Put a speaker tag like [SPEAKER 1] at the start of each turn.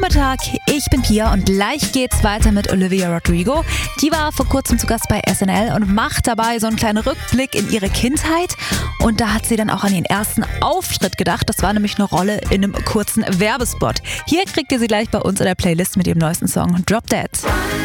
[SPEAKER 1] Nachmittag. Ich bin Pia und gleich geht's weiter mit Olivia Rodrigo. Die war vor kurzem zu Gast bei SNL und macht dabei so einen kleinen Rückblick in ihre Kindheit. Und da hat sie dann auch an ihren ersten Auftritt gedacht. Das war nämlich eine Rolle in einem kurzen Werbespot. Hier kriegt ihr sie gleich bei uns in der Playlist mit ihrem neuesten Song Drop Dead.